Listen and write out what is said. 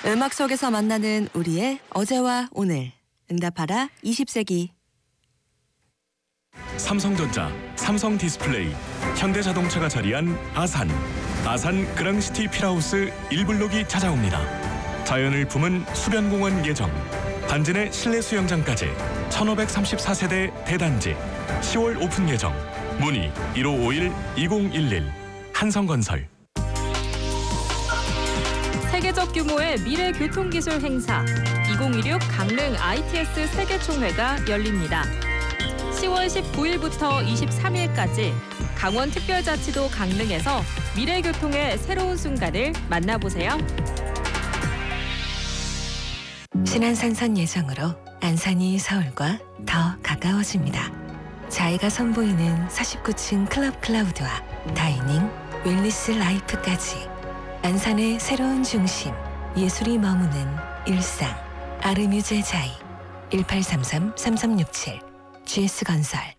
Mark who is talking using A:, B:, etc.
A: 음악 속에서 만나는 우리의 어제와 오늘. 응답하라 20세기.
B: 삼성전자, 삼성디스플레이, 현대자동차가 자리한 아산 그랑시티 필하우스 1블록이 찾아옵니다. 자연을 품은 수변공원 예정, 단지 내 실내 수영장까지 1534세대 대단지 10월 오픈 예정. 문의 1551-2011 한성건설.
C: 세계적 규모의 미래 교통기술 행사 2016 강릉 ITS 세계총회가 열립니다. 10월 19일부터 23일까지 강원특별자치도 강릉에서 미래 교통의 새로운 순간을 만나보세요.
A: 신안산선 예정으로 안산이 서울과 더 가까워집니다. 자이가 선보이는 49층 클럽 클라우드와 다이닝, 웰니스 라이프까지 안산의 새로운 중심, 예술이 머무는 일상. 아르뮤제 자이 1833-3367 GS건설.